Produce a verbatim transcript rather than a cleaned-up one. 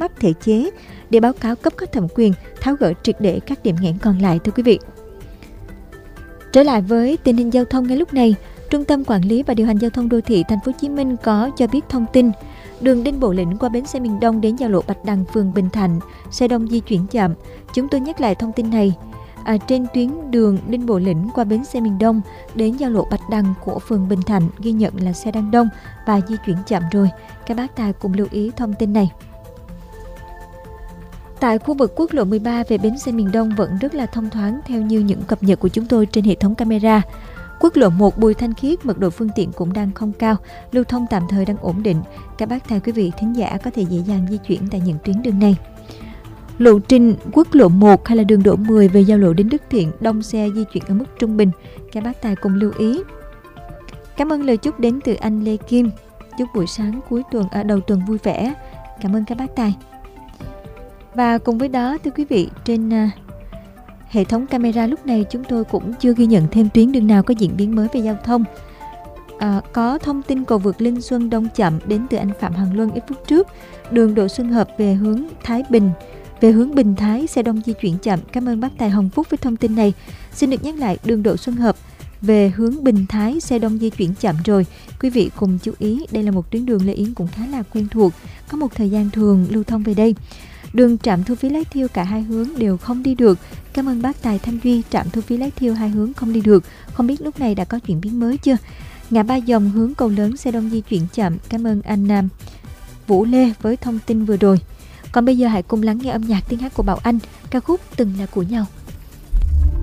mắt thể chế để báo cáo cấp có thẩm quyền tháo gỡ triệt để các điểm nghẽn còn lại, thưa quý vị. Trở lại với tình hình giao thông ngay lúc này, Trung tâm Quản lý và Điều hành Giao thông Đô thị Thành phố Hồ Chí Minh có cho biết thông tin đường Đinh Bộ Lĩnh qua bến xe miền Đông đến giao lộ Bạch Đằng, phường Bình Thạnh, xe đông di chuyển chậm. Chúng tôi nhắc lại thông tin này. À, trên tuyến đường Đinh Bộ Lĩnh qua bến xe miền Đông đến giao lộ Bạch Đằng của phường Bình Thạnh ghi nhận là xe đang đông và di chuyển chậm rồi. Các bác tài cùng lưu ý thông tin này. Tại khu vực quốc lộ mười ba về bến xe miền Đông vẫn rất là thông thoáng theo như những cập nhật của chúng tôi trên hệ thống camera. Quốc lộ một Bùi Thanh Khiết, mật độ phương tiện cũng đang không cao, lưu thông tạm thời đang ổn định. Các bác tài quý vị thính giả có thể dễ dàng di chuyển tại những tuyến đường này. Lộ trình quốc lộ một hay là đường Đỗ mười về giao lộ đến Đức Thiện, đông xe di chuyển ở mức trung bình. Các bác tài cùng lưu ý. Cảm ơn lời chúc đến từ anh Lê Kim. Chúc buổi sáng cuối tuần ở đầu tuần vui vẻ. Cảm ơn các bác tài. Và cùng với đó, thưa quý vị, trên uh, hệ thống camera lúc này chúng tôi cũng chưa ghi nhận thêm tuyến đường nào có diễn biến mới về giao thông. À, có thông tin cầu vượt Linh Xuân đông chậm đến từ anh Phạm Hằng Luân ít phút trước. Đường Đỗ Xuân Hợp về hướng Thái Bình, về hướng Bình Thái, xe đông di chuyển chậm. Cảm ơn bác tài Hồng Phúc với thông tin này. Xin được nhắc lại, đường Đỗ Xuân Hợp về hướng Bình Thái, xe đông di chuyển chậm rồi. Quý vị cùng chú ý, đây là một tuyến đường Lê Yến cũng khá là quen thuộc, có một thời gian thường lưu thông về đây. Đường trạm thu phí Lái Thiêu cả hai hướng đều không đi được. Cảm ơn bác tài Thanh Duy, trạm thu phí Lái Thiêu hai hướng không đi được. Không biết lúc này đã có chuyển biến mới chưa? Ngã Ba Dòng hướng Cầu Lớn, xe đông di chuyển chậm. Cảm ơn anh Nam Vũ Lê với thông tin vừa rồi. Còn bây giờ hãy cùng lắng nghe âm nhạc tiếng hát của Bảo Anh, ca khúc Từng Là Của Nhau.